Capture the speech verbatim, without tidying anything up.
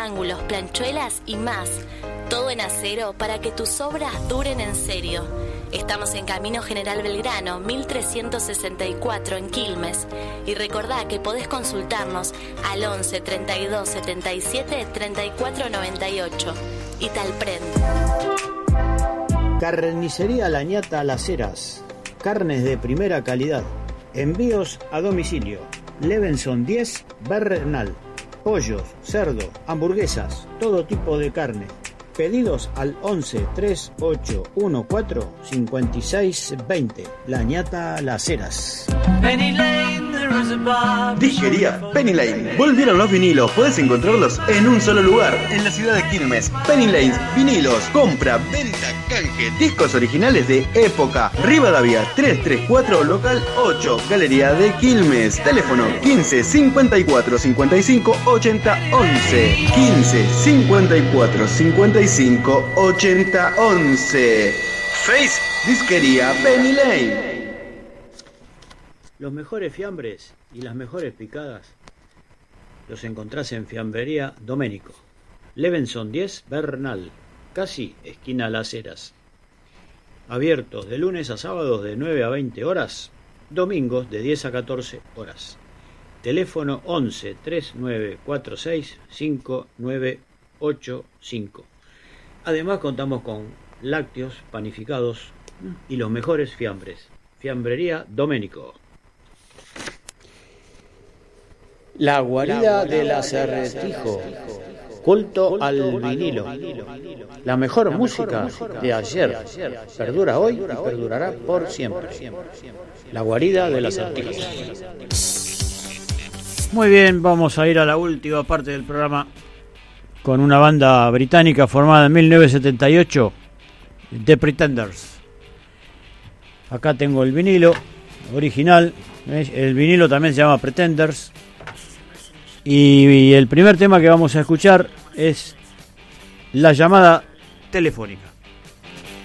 ángulos, planchuelas y más. Todo en acero para que tus obras duren en serio. Estamos en Camino General Belgrano, mil trescientos sesenta y cuatro en Quilmes. Y recordá que podés consultarnos al once, treinta y dos, setenta y siete, treinta y cuatro noventa y ocho. Italpren. Carnicería La Ñata Las Heras. Carnes de primera calidad. Envíos a domicilio. Levenson diez, Bernal. Pollos, cerdo, hamburguesas, todo tipo de carne. Pedidos al once, treinta y ocho, catorce, cincuenta y seis, veinte. La Ñata Las Heras. Disquería Penny Lane. Volvieron los vinilos. Puedes encontrarlos en un solo lugar, en la ciudad de Quilmes. Penny Lane, vinilos, compra, venta, canje, discos originales de época. Rivadavia trescientos treinta y cuatro, local ocho, Galería de Quilmes. Teléfono quince, cincuenta y cuatro, cincuenta y cinco, ochenta, once. quince, cincuenta y cuatro, cincuenta y cinco, ochenta, once. Face Disquería Penny Lane. Los mejores fiambres y las mejores picadas los encontrás en Fiambrería Domenico. Levenson diez, Bernal, casi esquina Las Heras. Abiertos de lunes a sábados de nueve a veinte horas, domingos de diez a catorce horas. Teléfono once, treinta y nueve, cuarenta y seis, cincuenta y nueve ochenta y cinco. Además contamos con lácteos, panificados y los mejores fiambres. Fiambrería Domenico. La guarida del acertijo, culto al vinilo. La mejor música de ayer perdura hoy y perdurará por siempre. La guarida del acertijo. Muy bien, vamos a ir a la última parte del programa con una banda británica formada en mil novecientos setenta y ocho, The Pretenders. Acá tengo el vinilo original, ¿ves? El vinilo también se llama Pretenders. Y el primer tema que vamos a escuchar es La Llamada Telefónica.